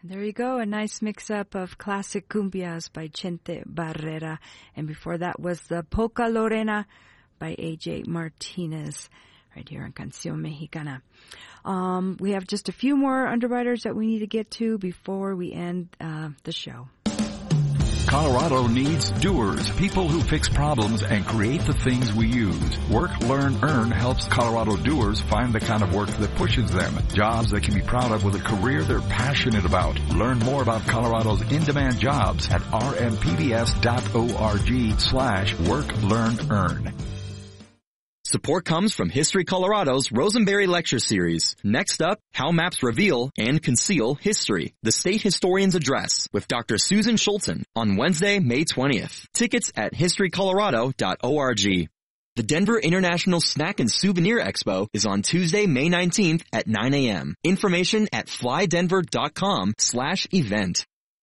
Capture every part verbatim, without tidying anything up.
There you go, a nice mix-up of classic cumbias by Chente Barrera. And before that was the Polka Lorena by A J Martinez, right here on Canción Mexicana. Um, we have just a few more underwriters that we need to get to before we end uh, the show. Colorado needs doers, people who fix problems and create the things we use. Work, Learn, Earn helps Colorado doers find the kind of work that pushes them. Jobs they can be proud of with a career they're passionate about. Learn more about Colorado's in-demand jobs at rmpbs.org slash work, learn, earn. Support comes from History Colorado's Rosenberry Lecture Series. Next up, How Maps Reveal and Conceal History. The State Historian's Address with Doctor Susan Schulten on Wednesday, May twentieth. Tickets at history colorado dot org. The Denver International Snack and Souvenir Expo is on Tuesday, May nineteenth at nine a.m. Information at flydenver.com slash event.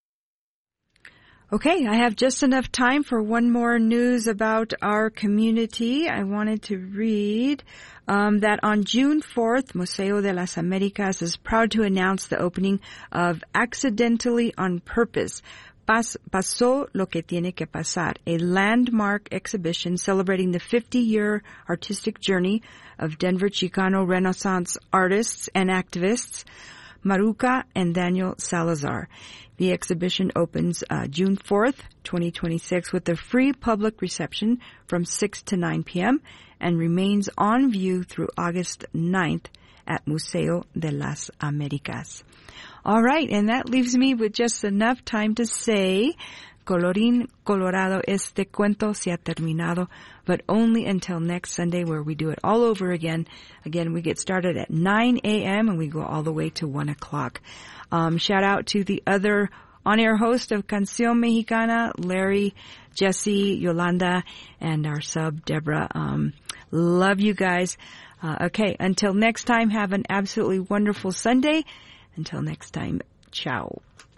Okay, I have just enough time for one more news about our community. I wanted to read um, that on June fourth, Museo de las Americas is proud to announce the opening of Accidentally on Purpose, Pas- Pasó lo que tiene que pasar, a landmark exhibition celebrating the fifty-year artistic journey of Denver Chicano Renaissance artists and activists, Maruca and Daniel Salazar. The exhibition opens uh, June fourth, twenty twenty-six, with a free public reception from six to nine p.m. and remains on view through August ninth at Museo de las Americas. All right, and that leaves me with just enough time to say, Colorín Colorado, este cuento se ha terminado, but only until next Sunday where we do it all over again. Again, we get started at nine a.m. and we go all the way to one o'clock. Um, shout out to the other on-air host of Canción Mexicana, Larry, Jesse, Yolanda, and our sub, Deborah. Um, love you guys. Uh, okay, until next time, have an absolutely wonderful Sunday. Until next time, ciao.